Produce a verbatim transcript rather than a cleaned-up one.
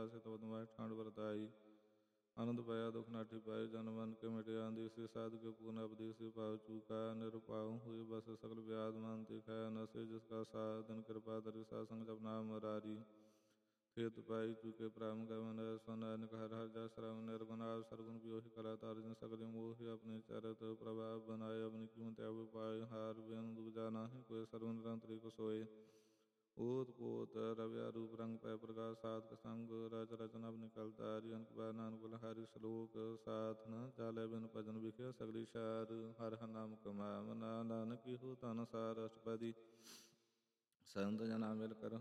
ਸੇ ਤਬ ਤੁਮਾਰੇ ਠਾਂਡ ਵਰਤਾਈ। ਆਨੰਦ ਪਾਇਆ ਦੁਖ ਨਾਠੀ ਪਾਏ ਜਨ ਮਨ ਕੇ ਮਿਟਿਆ ਦੇਸੀ ਸਾਧ के पूर्ण अपदेसी पाव चूका निरुपाऊ हुए बस सकल व्याध मान दिखाया नसे जिसका साधन कृपा धरि सासंग जप नाम मरारी। खेत पाई चूके प्राम गमन स्वनायन हर हर जा श्रम निर्गुणाव सरगुण वियोहि कला तार्जन सकल मोहि अपने चरित प्रभाव बनाए अपनी कीमत अब पाए हार बेन दुजाना ही कोई सर्व निरंतरी को सोए। ओत पोत रव्या रूप रंग पै प्रकाश साधक संग रच रचना निकलता अंक नानक हरि श्लोक साथ न चाले बिन भजन विखे सगली शार हर हर नाम कमा मना नानक हो तन सार अष्टपदी संत जना मिल कर